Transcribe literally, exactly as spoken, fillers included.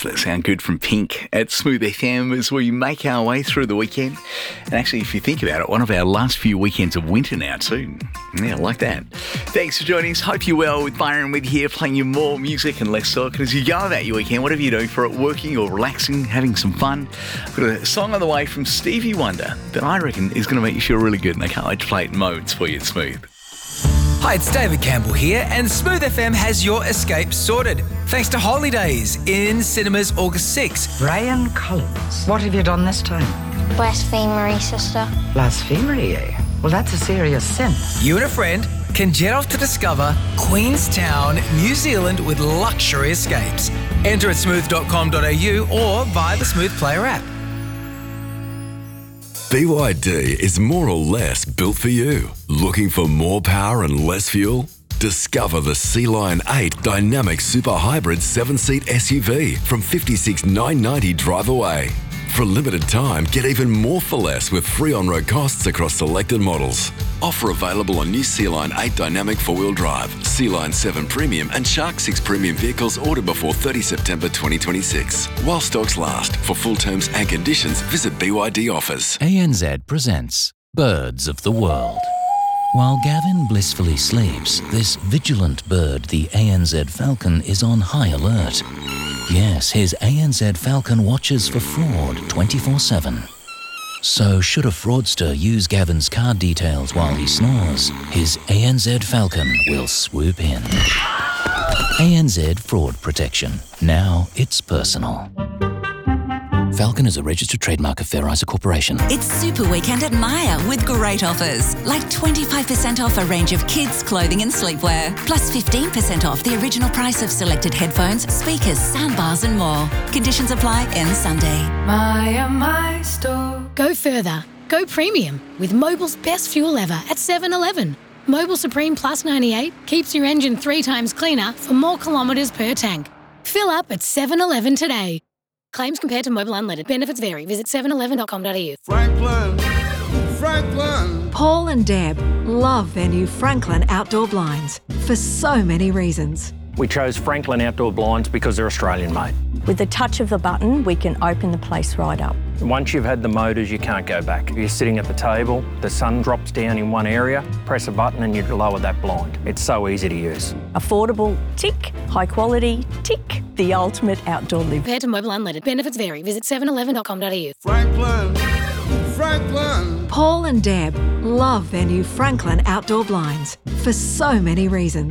that sound good from Pink at Smooth F M as we make our way through the weekend. And actually, if you think about it, one of our last few weekends of winter now too. Yeah, I like that. Thanks for joining us. Hope you're well. With Byron with you here, playing you more music and less talk. And as you go about your weekend, whatever you're doing for it, working or relaxing, having some fun, I've got a song on the way from Stevie Wonder that I reckon is going to make you feel really good. And I can't wait to play it in moments for you at Smooth. Hi, it's David Campbell here, and Smooth F M has your escape sorted. Thanks to Holidays in cinemas August sixth. Brian Collins, what have you done this time? Blasphemery, sister. Blasphemy, eh? Well, that's a serious sin. You and a friend can jet off to discover Queenstown, New Zealand with luxury escapes. Enter at smooth dot com dot a u or via the Smooth Player app. B Y D is more or less built for you. Looking for more power and less fuel? Discover the Sea Lion eight Dynamic Super Hybrid seven-seat S U V from fifty-six thousand nine hundred ninety dollars drive away. For a limited time, get even more for less with free on-road costs across selected models. Offer available on new Sea Lion eight Dynamic four-wheel drive, Sea Lion seven Premium and Shark six Premium vehicles ordered before thirtieth September twenty twenty-six. While stocks last. For full terms and conditions, visit B Y D offers. A N Z presents Birds of the World. While Gavin blissfully sleeps, this vigilant bird, the A N Z falcon, is on high alert. Yes, his A N Z falcon watches for fraud twenty-four seven. So should a fraudster use Gavin's card details while he snores, his A N Z falcon will swoop in. A N Z Fraud Protection. Now it's personal. Falcon is a registered trademark of Fair Isa Corporation. It's Super Weekend at Maya with great offers, like twenty-five percent off a range of kids' clothing and sleepwear, plus fifteen percent off the original price of selected headphones, speakers, soundbars and more. Conditions apply in Sunday. Maya, my store. Go further. Go premium with Mobil's best fuel ever at seven eleven. Mobil Supreme Plus ninety-eight keeps your engine three times cleaner for more kilometres per tank. Fill up at seven eleven today. Claims compared to Mobil Unleaded. Benefits vary. Visit seven eleven dot com dot a u. Franklin, Franklin. Paul and Deb love their new Franklin outdoor blinds for so many reasons. We chose Franklin outdoor blinds because they're Australian made. With the touch of the button, we can open the place right up. Once you've had the motors, you can't go back. If you're sitting at the table, the sun drops down in one area, press a button and you lower that blind. It's so easy to use. Affordable, tick. High quality, tick. The ultimate outdoor live. Compared to Mobil Unleaded. Benefits vary. Visit seven eleven dot com dot a u. Franklin, Franklin. Paul and Deb love their new Franklin outdoor blinds for so many reasons.